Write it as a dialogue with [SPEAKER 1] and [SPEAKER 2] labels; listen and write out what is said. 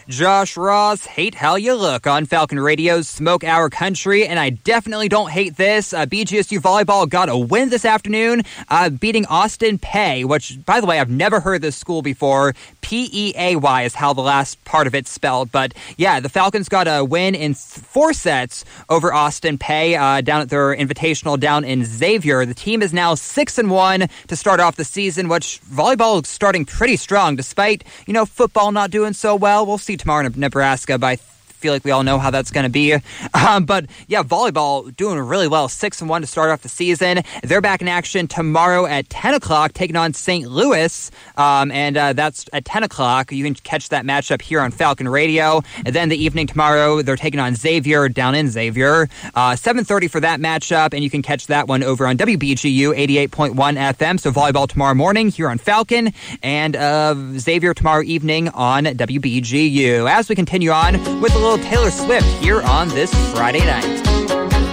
[SPEAKER 1] Josh Ross, hate how you look on Falcon Radio's Smoke Hour Country, and I definitely don't hate this. BGSU Volleyball got a win this afternoon, beating Austin Peay, which, by the way, I've never heard this school before. Peay is how the last part of it's spelled, but yeah, the Falcons got a win in 4 sets over Austin Peay down at their invitational down in Xavier. The team is now 6-1 to start off the season, which volleyball is starting pretty strong, despite, football not doing so well. We'll see tomorrow in Nebraska, but I feel like we all know how that's going to be. But yeah, volleyball doing really well, 6-1 to start off the season. They're back in action tomorrow at 10 o'clock, taking on St. Louis, and that's at 10 o'clock. You can catch that matchup here on Falcon Radio. And then the evening tomorrow, they're taking on Xavier down in Xavier. 7:30 for that matchup, and you can catch that one over on WBGU 88.1 FM. So volleyball tomorrow morning here on Falcon, and Xavier tomorrow evening on WBGU. As we continue on with a little Taylor Swift here on this Friday night.